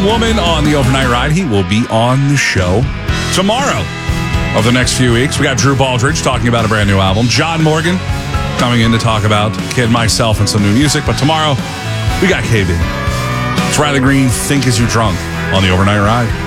Woman on the Overnight Ride. He will be on the show tomorrow over the next few weeks. We got Drew Baldridge talking about a brand new album. John Morgan coming in to talk about Kid Myself and some new music. But tomorrow, we got KB. It's Riley Green, Think As You're Drunk on the Overnight Ride.